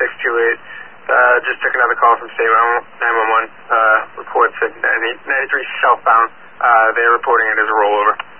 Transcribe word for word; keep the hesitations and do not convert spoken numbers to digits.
six two eight. Uh, just took another call from State nine one one. Uh, reports at ninety-three southbound. Uh, they're reporting it as a rollover.